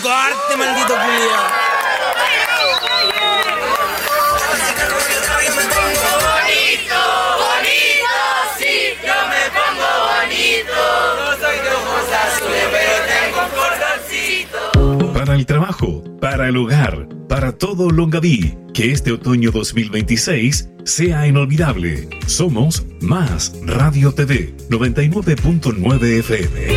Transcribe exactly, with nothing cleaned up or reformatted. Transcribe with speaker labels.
Speaker 1: corte, maldito culiao.
Speaker 2: Para el trabajo, para el hogar, para todo Longaví, que este otoño dos mil veintiséis sea inolvidable. Somos Más Radio T V noventa y nueve punto nueve F M.